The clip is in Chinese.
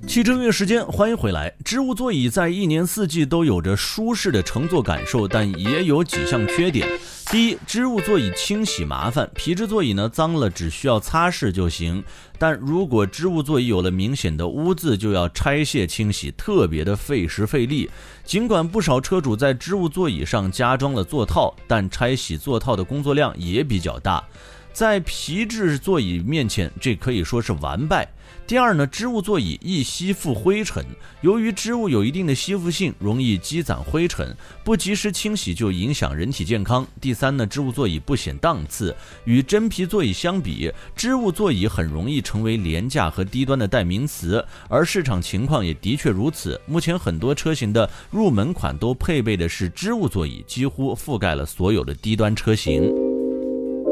汽车音乐时间，欢迎回来。织物座椅在一年四季都有着舒适的乘坐感受，但也有几项缺点。第一，织物座椅清洗麻烦，皮质座椅呢脏了只需要擦拭就行，但如果织物座椅有了明显的污渍，就要拆卸清洗，特别的费时费力。尽管不少车主在织物座椅上加装了座套，但拆洗座套的工作量也比较大。在皮质座椅面前，这可以说是完败。第二呢，织物座椅易吸附灰尘，由于织物有一定的吸附性，容易积攒灰尘，不及时清洗就影响人体健康。第三呢，织物座椅不显档次，与真皮座椅相比，织物座椅很容易成为廉价和低端的代名词，而市场情况也的确如此。目前很多车型的入门款都配备的是织物座椅，几乎覆盖了所有的低端车型。